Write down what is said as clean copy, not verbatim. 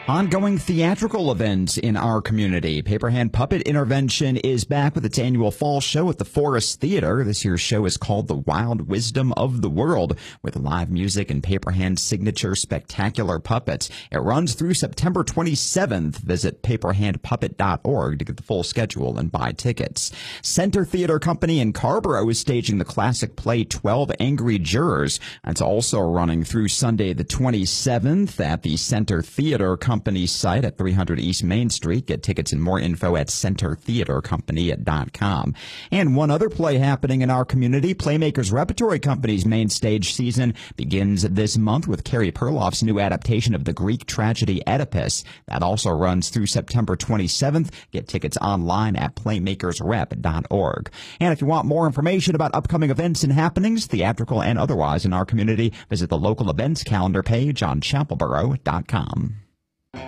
Ongoing theatrical events in our community. Paperhand Puppet Intervention is back with its annual fall show at the Forest Theater. This year's show is called The Wild Wisdom of the World, with live music and Paperhand's signature spectacular puppets. It runs through September 27th. Visit paperhandpuppet.org to get the full schedule and buy tickets. Center Theater Company in Carrboro is staging the classic play 12 Angry Jurors. It's also running through Sunday the 27th at the Center Theater Company site at 300 East Main Street. Get tickets and more info at centertheatercompany.com. And one other play happening in our community, Playmakers Repertory Company's main stage season begins this month with Carrie Perloff's new adaptation of the Greek tragedy Oedipus. That also runs through September 27th. Get tickets online at playmakersrep.org. And if you want more information about upcoming events and happenings, theatrical and otherwise, in our community, visit the local events calendar page on chapelboro.com.